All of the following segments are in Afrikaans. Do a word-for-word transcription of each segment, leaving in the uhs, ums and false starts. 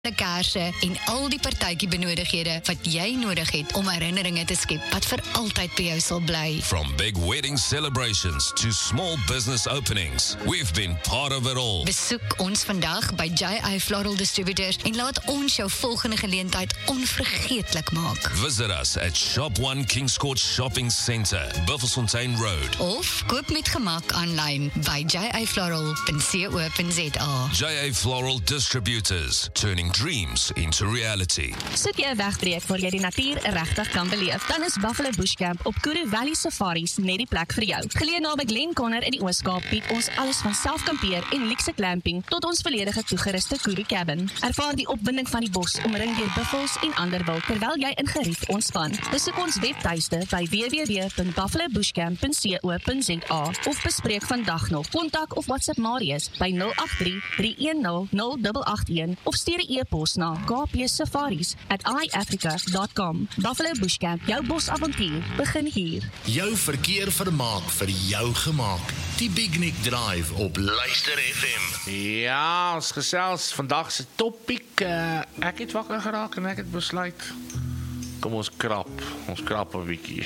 kaarse en al die partytjie benodighede wat jy nodig het om herinneringe te skep wat vir altyd by jou sal bly. From big wedding celebrations to small business openings, we've been part of it all. Besoek ons vandag by J I Floral Distributors en laat ons jou volgende geleentheid onvergeetlik maak. Visit us at Shop One Kings Court Shopping Centre, Buffelsfontein Road. Of koop met gemak aanlyn by j i floral dot co dot z a. J A Floral Distributors, turning dreams into reality. Soek jy 'n wegbreek waar jy die natuur regtig kan beleef, dan is Buffalo Bush Camp op Kuru Valley Safaris net die plek vir jou. Geleë naby Glen Conner in die Oos-Kaap bied ons alles van selfkampeer en luxe glamping tot ons volledige toegeruste Kuru cabin. Ervaar die opwinding van die bos omring deur buffels en ander wild terwyl jy in gerief ontspan. Besoek ons webtuiste by w w w dot buffalo bush camp dot co dot z a of bespreek vandag nog. Kontak of WhatsApp Marius by nul agt drie, drie een nul, nul agt agt een of stuur 'n e-pos na k p safaris at i africa dot com. Buffalo Bush Camp, jou bosavontuur begin hier. Jou verkeer vermaak vir jou gemaak. Die Big Nick Drive op Luister F M. Ja, ons gesels vandag se topic. Uh, ek het wakker geraak en ek het besluit, kom ons krap, ons krap 'n bietjie.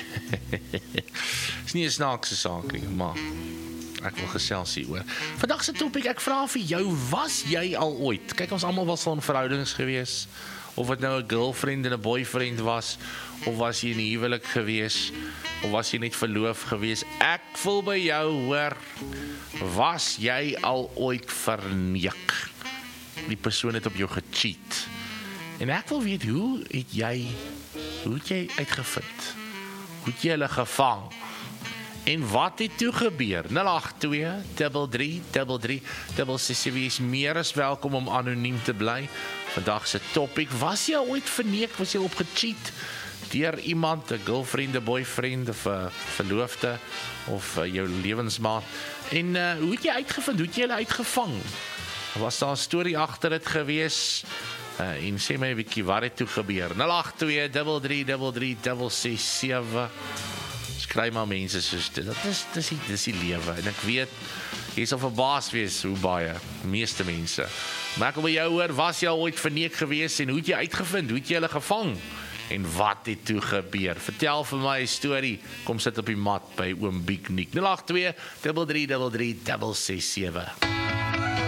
Is nie 'n snaakse saak nie, maar ek wil gesels hieroor. Vandag se topic, ek vra vir jou, was jy al ooit? Kyk, ons almal was al in verhoudings gewees, of het nou 'n girlfriend en 'n boyfriend was, of was jy in 'n huwelik gewees, of was jy net verloof gewees? Ek wil by jou hoor, was jy al ooit verneek? Die persoon het op jou gecheat. En ek wil weet, hoe het jy, hoe het jy uitgevind? Hoe het jy hulle gevang? En wat het toe gebeur? nul agt twee, drie drie, drie drie, drie ses, wie is meer as welkom om anoniem te bly. Vandag se topic, was jy ooit verneek, was jy opgecheat deur iemand, 'n girlfriend, 'n boyfriend, of 'n verloofde, of uh, jou lewensmaat? En uh, hoe het jy uitgevind, hoe het jy hulle uitgevang? Was daar 'n storie agter dit gewees? Uh, en sê my 'n bietjie wat het toe gebeur? nul agt twee, drie drie, drie drie, drie ses sewe. Skry maar mense soos dit. Dat is dis die, dis die lewe. En ek weet, jy sal verbaas wees hoe baie, meeste mense. Maar ek wil by jou hoor, was jy al ooit verneek gewees en hoe het jy uitgevind? Hoe het jy hulle gevang? En wat het toe gebeur? Vertel vir my 'n storie. Kom sit op die mat by oom Big Nick. nul agt twee, drie drie, drie drie, drie ses sewe.